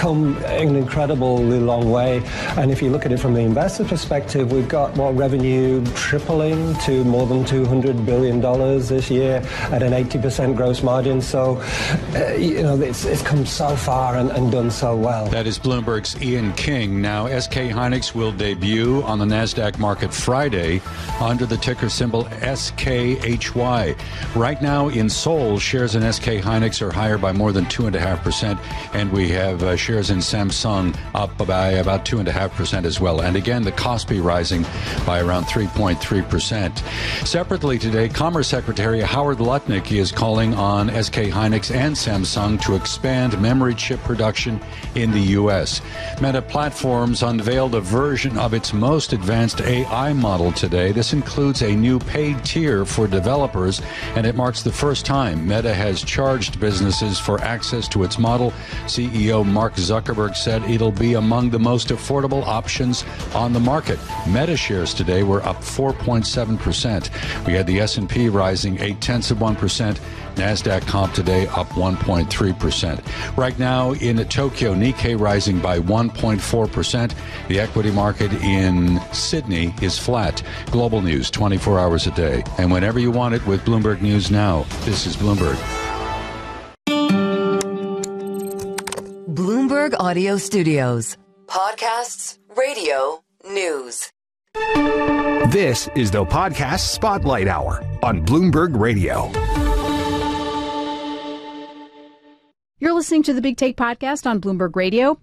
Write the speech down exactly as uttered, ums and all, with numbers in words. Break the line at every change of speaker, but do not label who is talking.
come an incredibly long way. And if you look at it from the investor perspective, we've got what revenue tripling to more than two hundred billion dollars this year at an eighty percent gross margin. So, uh, you know, it's, it's come so far and, and done so well.
That is Bloomberg's Ian King. Now, S K Hynix will debut on the NASDAQ market Friday under the ticker symbol S K H Y. Right now in Seoul, shares in S K Hynix are higher by more than two point five percent, and we have uh, shares in Samsung up by about two point five percent as well. And again, the Kospi rising by around three point three percent. Separately today, Commerce Secretary Howard Lutnick is calling on S K Hynix and Samsung to expand memory chip production in the U S. Meta Platforms unveiled a version of its most advanced A I model today. This includes a new paid tier for developers, and it marks the first time Meta has charged businesses for access to its model. C E O Mark Zuckerberg said it'll be among the most affordable options on the market. Meta shares today were up four point seven percent. We had the S and P rising eight tenths of one percent. NASDAQ comp today up one point three percent. Right now in Tokyo, Nikkei rising by one point four percent. The equity market in Sydney is flat. Global news twenty-four hours a day. And whenever you want it with Bloomberg News Now, this is Bloomberg.
Bloomberg Audio Studios. Podcasts, radio, news.
This is the Podcast Spotlight Hour on Bloomberg Radio.
You're listening to the Big Take Podcast on Bloomberg Radio.